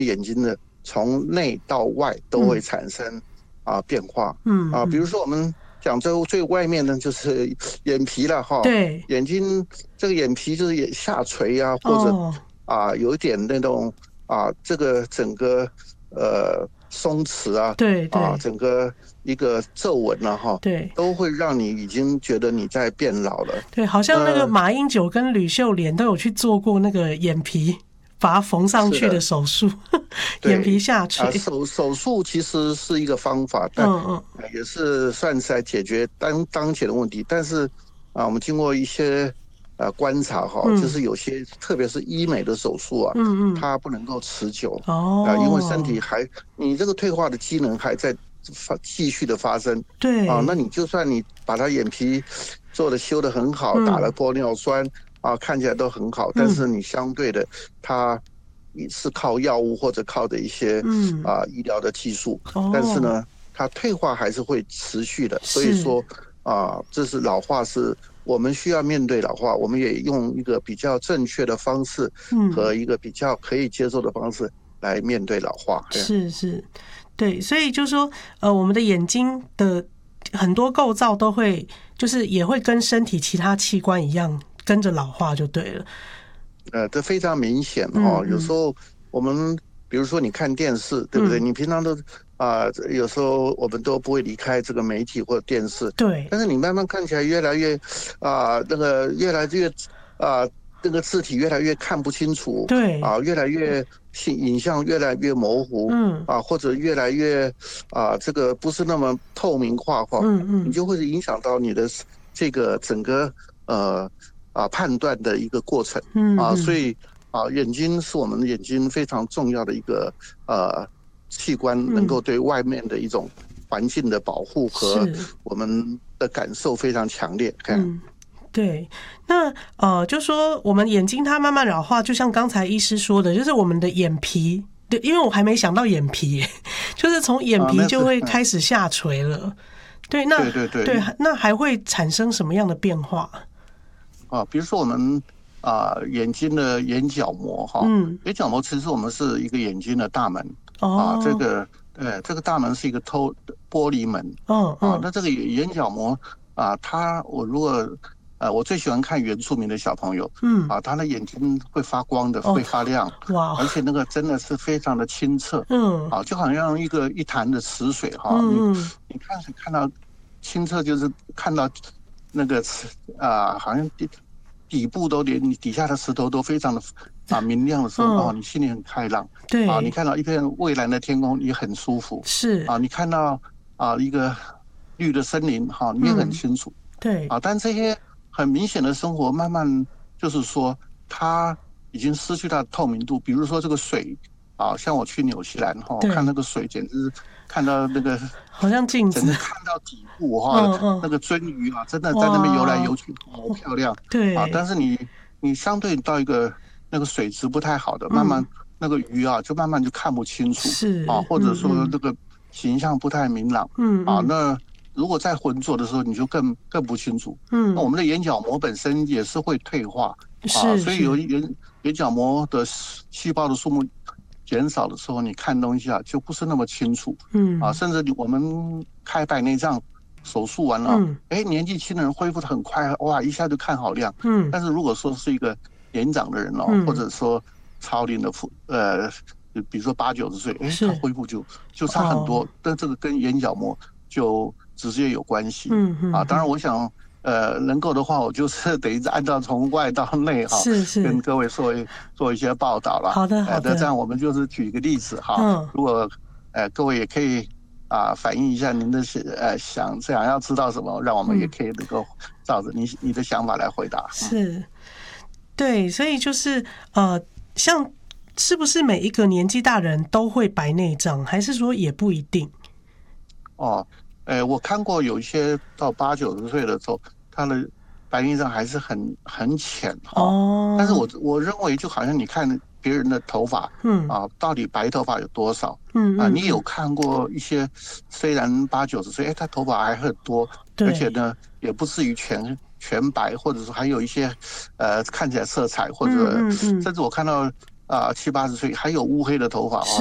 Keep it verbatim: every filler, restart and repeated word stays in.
眼睛的从内到外都会产生啊变化。嗯啊，比如说我们讲最最外面呢，就是眼皮了哈。 对， 眼睛这个眼皮就是眼下垂啊，或者啊有一点那种啊这个整个呃松弛啊， 对对啊整个一个皱纹啊哈， 对， 都会让你已经觉得你在变老了。 对，好像那个马英九跟吕秀莲都有去做过那个眼皮把它缝上去的手术，眼皮下垂。 啊，手手术其实是一个方法，但也是算是来解决当当前的问题。但是啊，我们经过一些呃观察哈，嗯、就是有些特别是医美的手术啊，嗯嗯，它不能够持久哦，啊，因为身体还你这个退化的机能还在发继续的发生。 对啊，那你就算你把它眼皮做的修得很好，嗯、打了玻尿酸啊，看起来都很好，但是你相对的它。是靠药物或者靠的一些嗯啊、呃、医疗的技术，哦、但是呢，它退化还是会持续的。所以说啊、呃，这是老化，是我们需要面对老化，我们也用一个比较正确的方式和一个比较可以接受的方式来面对老化。 嗯、是是，对，所以就是说，呃，我们的眼睛的很多构造都会，就是也会跟身体其他器官一样，跟着老化就对了。 呃，这非常明显哦。嗯嗯有时候我们，比如说你看电视，对不对？嗯、你平常都啊、呃，有时候我们都不会离开这个媒体或者电视。 对。 但是你慢慢看起来越来越啊、呃，那个越来越啊、呃，那个字体越来越看不清楚。 对。 啊、呃，越来越影像越来越模糊。嗯。啊，或者越来越啊、呃，这个不是那么透明化哈。嗯嗯。你就会影响到你的这个整个呃。啊，判断的一个过程，嗯啊，所以啊，眼睛是我们眼睛非常重要的一个呃器官，能够对外面的一种环境的保护和我们的感受非常强烈。 嗯，对，那呃，就说我们眼睛它慢慢老化，就像刚才医师说的，就是我们的眼皮，对，因为我还没想到眼皮，就是从眼皮就会开始下垂了。啊、对，那对对对， 对，那还会产生什么样的变化？ 啊，比如说我们啊、呃、眼睛的眼角膜哈，嗯，眼角膜其实我们是一个眼睛的大门，哦、啊，这个呃这个大门是一个透玻璃门，哦、嗯、啊，那这个眼角膜啊，它我如果呃我最喜欢看原住民的小朋友，嗯，啊，他的眼睛会发光的，哦、会发亮，哇，而且那个真的是非常的清澈，嗯，啊，就好像一个一潭的池水哈，嗯、你你看看到清澈就是看到。那个啊、呃，好像底底部都连你底下的石头都非常的啊明亮的时候，嗯、哦，你心里很开朗。 对啊，你看到一片蔚蓝的天空，也很舒服。 是啊，你看到啊一个绿的森林，哈、啊，你也很清楚。 嗯、对啊，但这些很明显的生活，慢慢就是说，它已经失去它的透明度。比如说这个水。啊，像我去纽西兰哈，看那个水简直看到那个好像镜子， 整个看到底部哈，嗯嗯、那个鳟鱼啊，真的在那边游来游去，好漂亮。 对啊，但是你你相对到一个那个水质不太好的，慢慢、嗯、那个鱼啊，就慢慢就看不清楚， 是啊，或者说那个形象不太明朗，嗯啊，那如果在浑浊的时候，你就更更不清楚。嗯，那我们的眼角膜本身也是会退化，啊，所以有眼眼角膜的细胞的数目。减少的时候，你看东西啊就不是那么清楚，嗯啊，甚至我们开白内障手术完了，嗯，哎，年纪轻的人恢复的很快，哇，一下就看好亮，嗯，但是如果说是一个年长的人哦，嗯、或者说超龄的妇，呃，比如说八九十岁，哎，他恢复就就差很多，哦、但这个跟眼角膜就直接有关系，嗯嗯啊，当然我想。呃，能够的话，我就是等于按照从外到内哈， 是是跟各位做做一些报道了。 好的好的。 呃、这样我们就是举一个例子哈，嗯、如果呃各位也可以啊、呃、反映一下您的呃想想要知道什么，让我们也可以能够照着你你的想法来回答。 是，嗯、对，所以就是呃，像是不是每一个年纪大人都会白内障，还是说也不一定？ 哦。呃，我看过有一些到八九十岁的时候，他的白内障还是很很浅哈。哦。但是我我认为，就好像你看别人的头发，嗯啊，到底白头发有多少？嗯啊，你有看过一些虽然八九十岁，哎，他头发还很多，而且呢，也不至于全全白，或者说还有一些呃看起来色彩，或者甚至我看到啊七八十岁还有乌黑的头发啊。